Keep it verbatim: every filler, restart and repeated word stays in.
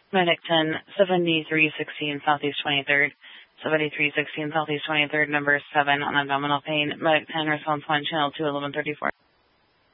Medic ten, seventy-three sixteen Southeast twenty-third. seventy-three sixteen Southeast twenty-third, number seven on abdominal pain. Medic ten, response one, channel two, eleven thirty-four.